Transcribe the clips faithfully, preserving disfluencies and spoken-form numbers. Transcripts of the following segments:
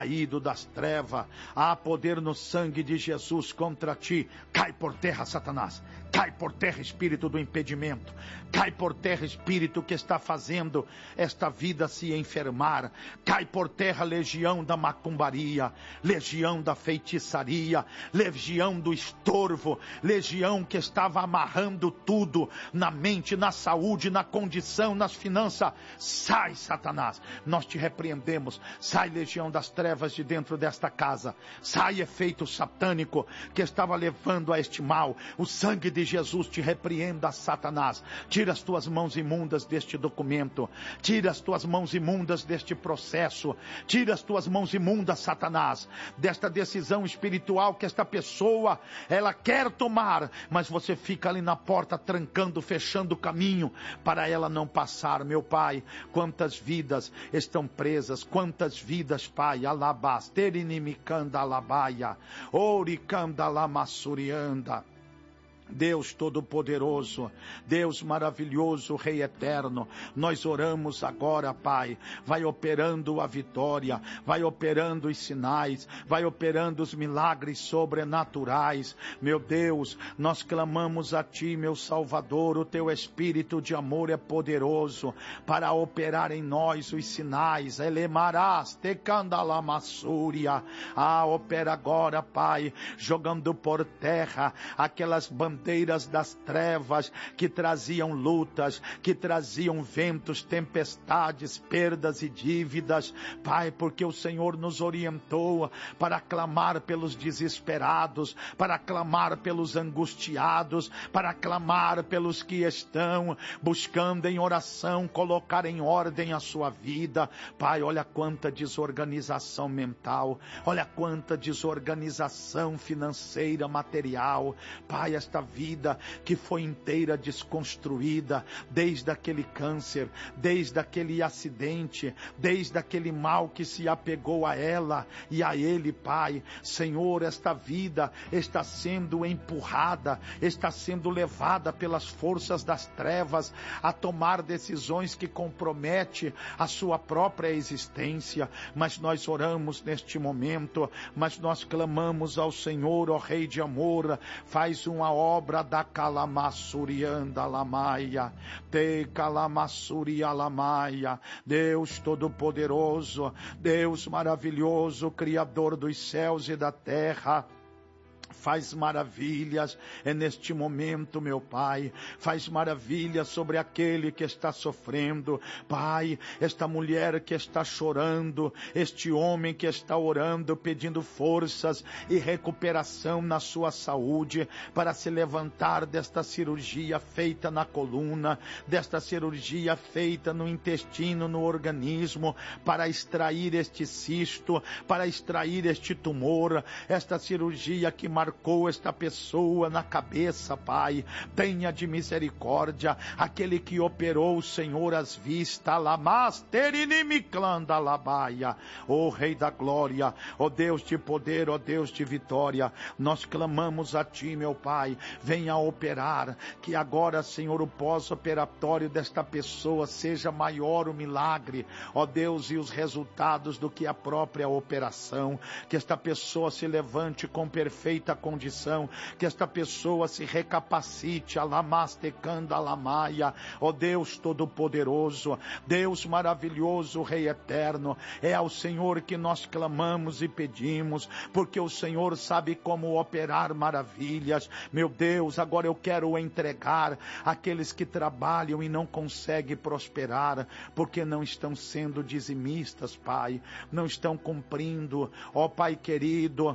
caído das trevas. Há poder no sangue de Jesus contra ti. Cai por terra, Satanás. Cai por terra, espírito do impedimento. Cai por terra, espírito que está fazendo esta vida se enfermar. Cai por terra, legião da macumbaria, legião da feitiçaria, legião do estorvo, legião que estava amarrando tudo na mente, na saúde, na condição, nas finanças. Sai, Satanás, nós te repreendemos. Sai, legião das trevas, de dentro desta casa. Sai, efeito satânico que estava levando a este mal. O sangue de Jesus te repreenda, Satanás. Tira as tuas mãos imundas deste documento. Tira as tuas mãos imundas deste processo. Tira as tuas mãos imundas, Satanás, desta decisão espiritual que esta pessoa, ela quer tomar, mas você fica ali na porta, trancando, fechando o caminho para ela não passar. Meu Pai, quantas vidas estão presas, quantas vidas, Pai, alabasterimicanda alabaia, oricanda lamassurianda. Deus Todo-Poderoso, Deus maravilhoso, Rei Eterno, nós oramos agora, Pai, vai operando a vitória, vai operando os sinais, vai operando os milagres sobrenaturais. Meu Deus, nós clamamos a Ti, meu Salvador, o Teu Espírito de amor é poderoso para operar em nós os sinais. Elemarás, tecandalamassúria. Ah, opera agora, Pai, jogando por terra aquelas bandeiras bandeiras das trevas que traziam lutas, que traziam ventos, tempestades, perdas e dívidas. Pai, porque o Senhor nos orientou para clamar pelos desesperados, para clamar pelos angustiados, para clamar pelos que estão buscando em oração colocar em ordem a sua vida. Pai, olha quanta desorganização mental, olha quanta desorganização financeira, material. Pai, esta vida que foi inteira desconstruída, desde aquele câncer, desde aquele acidente, desde aquele mal que se apegou a ela e a ele, Pai. Senhor, esta vida está sendo empurrada, está sendo levada pelas forças das trevas a tomar decisões que comprometem a sua própria existência. Mas nós oramos neste momento, mas nós clamamos ao Senhor, ó Rei de amor, faz uma obra obra da calamassurianda lamaia, te calamassuria lamaia. Deus Todo-Poderoso, Deus maravilhoso, Criador dos céus e da terra, faz maravilhas é neste momento, meu Pai. Faz maravilhas sobre aquele que está sofrendo, Pai. Esta mulher que está chorando, este homem que está orando, pedindo forças e recuperação na sua saúde, para se levantar desta cirurgia feita na coluna, desta cirurgia feita no intestino, no organismo, para extrair este cisto, para extrair este tumor, esta cirurgia que marcou esta pessoa na cabeça, Pai. Tenha de misericórdia aquele que operou, Senhor, as vistas, lamasterimiclanda labaia. Ó Rei da Glória, ó Deus de poder, ó Deus de vitória, nós clamamos a Ti, meu Pai, venha operar, que agora, Senhor, o pós-operatório desta pessoa seja maior o milagre, ó Deus, e os resultados do que a própria operação. Que esta pessoa se levante com perfeita condição, que esta pessoa se recapacite, alamastecanda alamaia. Ó Deus Todo-Poderoso, Deus maravilhoso, Rei Eterno, é ao Senhor que nós clamamos e pedimos, porque o Senhor sabe como operar maravilhas. Meu Deus, agora eu quero entregar aqueles que trabalham e não conseguem prosperar, porque não estão sendo dizimistas, Pai, não estão cumprindo, ó Pai querido,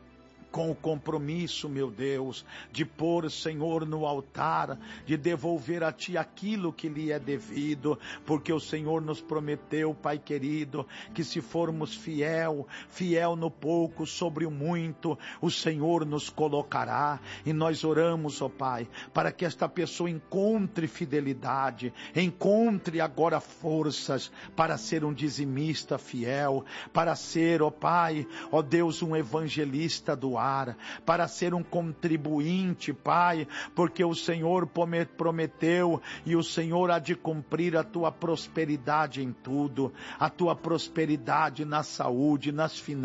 com o compromisso, meu Deus, de pôr, Senhor, no altar, de devolver a Ti aquilo que lhe é devido, porque o Senhor nos prometeu, Pai querido, que se formos fiel, fiel no pouco, sobre o muito, o Senhor nos colocará. E nós oramos, ó Pai, para que esta pessoa encontre fidelidade, encontre agora forças para ser um dizimista fiel, para ser, ó Pai, ó Deus, um evangelista do ar, para ser um contribuinte, Pai, porque o Senhor prometeu e o Senhor há de cumprir a Tua prosperidade em tudo, a Tua prosperidade na saúde, nas finanças,